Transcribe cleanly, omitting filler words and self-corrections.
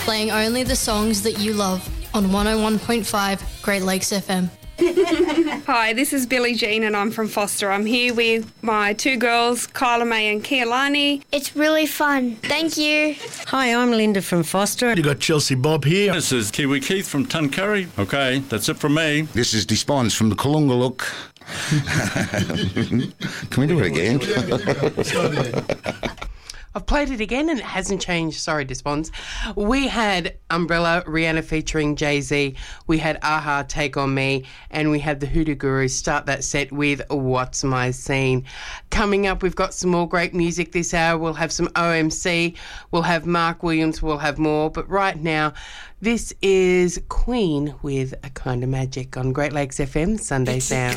playing only the songs that you love on 101.5 Great Lakes FM. Hi, this is Billie Jean and I'm from Foster. I'm here with my two girls, Kyla May and Kealani. It's really fun. Thank you. Hi, I'm Linda from Foster. You got Chelsea Bob here. This is Kiwi Keith from Tuncurry. Okay, that's it from me. This is Despons from the Kalungaluk. Can we do it again? I've played it again and it hasn't changed. Sorry, Despons. We had Umbrella, Rihanna featuring Jay-Z. We had Aha, Take On Me. And we had the Hoodoo Gurus start that set with What's My Scene. Coming up, we've got some more great music this hour. We'll have some OMC. We'll have Mark Williams. We'll have more. But right now, this is Queen with A Kind of Magic on Great Lakes FM Sunday Sound.